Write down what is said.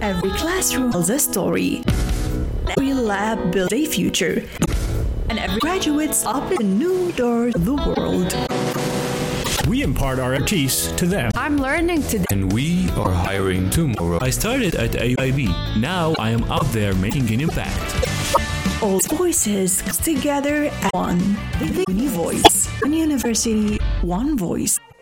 Every classroom tells a story. Every lab builds a future. And every graduate's open new doors to the world. We impart our expertise to them. I'm learning today. And we are hiring tomorrow. I started at AIB. Now I am out there making an impact. All voices together as one. The Uni Voice. One university, one voice.